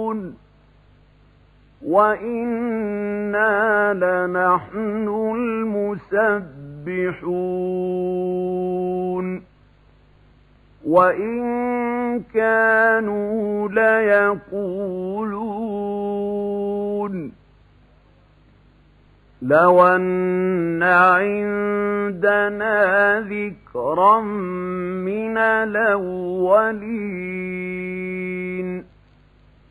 وَإِنَّا لَنَحْنُ الْمُسَبِّحُونَ وَإِن كَانُوا لَيَقُولُونَ لَوْ أَنَّ عِندَنَا ذِكْرًا مِنَ الْأَوَّلِينَ